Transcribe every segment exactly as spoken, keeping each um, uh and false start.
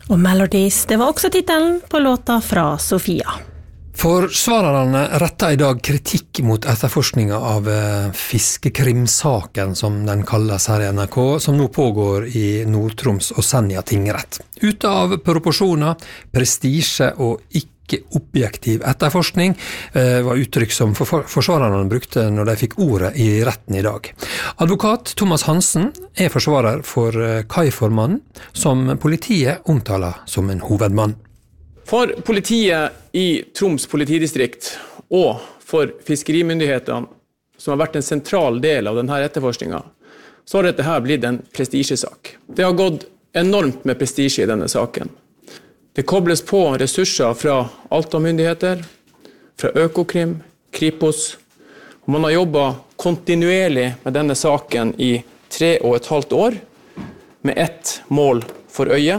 Og Melodies, det var også titelen på låta fra Sofia. Forsvarerne retter i dag kritikk mot etterforskninga av fiskekrimsaken, som den kalles her i N R K, som nå pågår i Nord-Troms og Senja tingrett. Ute av proporsjoner, prestisje og ikke objektiv etterforskning var uttrykk som forsvarerne brukte når de fikk ordet i retten i dag. Advokat Thomas Hansen er forsvarer for Kai-formannen, som politiet omtaler som en hovedmann. For politiet i Troms politidistrikt og for fiskerimyndighetene, som har vært en sentral del av denne etterforskningen, så har dette her blitt en prestisjesak. Det har gått enormt med prestisje i denne saken. Det kobles på ressurser fra Alta-myndigheter, fra Økokrim, Kripos, og man har jobbet kontinuerlig med denne saken i tre og et halvt år, med ett mål for øye,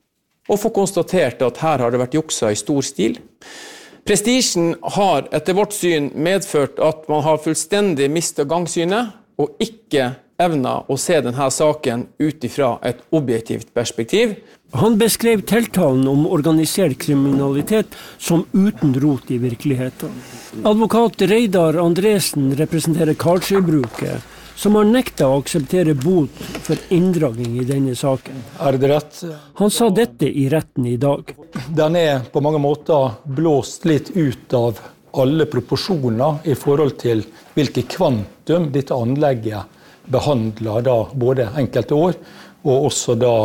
og få konstatert at her har det vært juksa i stor stil. Prestisjen har etter vårt syn medført at man har fullstendig mistet gangsynet, og ikke evnet å se denne saken ut ifra et objektivt perspektiv. Han beskrev tiltalen om organisert kriminalitet som uten rot i virkeligheten. Advokat Reidar Andresen representerer Karlsøybruket, som har nektet å akseptere bot for inndragning i denne saken. Er det rett? Han sa dette i retten i dag. Den er på mange måter blåst litt ut av alle proporsjoner i forhold til hvilke kvantum dette anlegget behandler da både enkelte år, og også da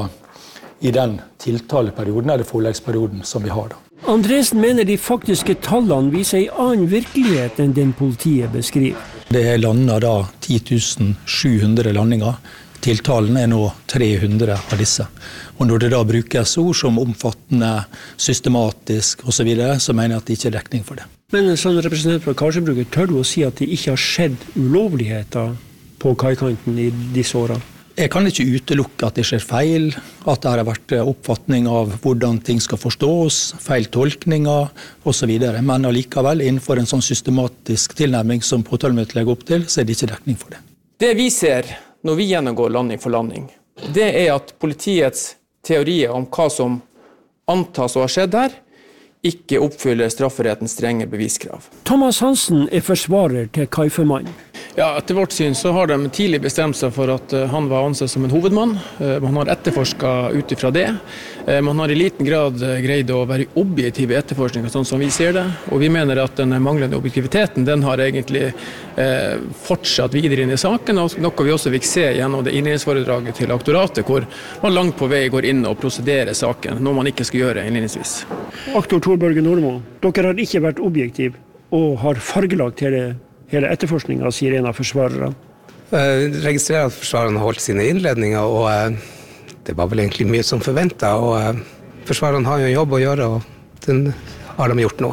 i den tiltaleperioden eller foreleggsperioden som vi har da. Andresen mener de faktiske tallene viser en annen virkelighet enn den politiet beskriver. Det er landet da ti tusen sju hundre landinger. Tiltalen er nå tre hundre av disse. Og når det da brukes ord som omfattende, systematisk og så videre, så mener jeg at det ikke er dekning for det. Men som representant fra Karlsøybruket, tør du å si at det ikke har skjedd ulovligheter på kaikanten i disse årene? Jeg kan ikke utelukke at det skjer feil, at det har vært oppfatning av hvordan ting skal forstås, feil tolkninger og så videre. Men allikevel, innenfor en sånn systematisk tilnærming som påtalemyndigheten legger opp til, så er det ikke dekning for det. Det vi ser når vi gjennomgår landing for landing, det er at politiets teorier om hva som antas å ha skjedd her, ikke oppfyller strafferettens strenge beviskrav. Thomas Hansen er forsvarer til Kai-formannen. Ja, etter vårt syn så har de tidlig bestemt seg for at han var ansett som en hovedmann. Man har etterforsket ut ifra det. Man har i liten grad greid å være objektiv i etterforskningen, sånn som vi ser det. Og vi mener at den manglende objektiviteten, den har egentlig eh, fortsatt videre inn i saken, og noe vi også fikk se gjennom det innledningsforedraget til aktoratet, hvor man langt på vei går inn og prosederer saken, noe man ikke skal gjøre innledningsvis. Aktor Tor Børge Nordmo, dere har ikke vært objektiv og har fargelagt hele Hele etterforskningen, sier en av forsvarerne. Jeg registrerer at forsvarerne har holdt sine innledninger, og det var vel egentlig mye som forventet, og forsvarerne har jo en jobb å gjøre, og den har de gjort nå.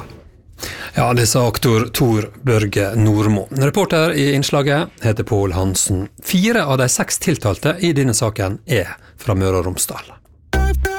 Ja, det sa aktor Tor Børge Nordmo. Reporter i innslaget heter Pål Hansen. Fire av de seks tiltalte i denne saken er fra Møre og Romsdal.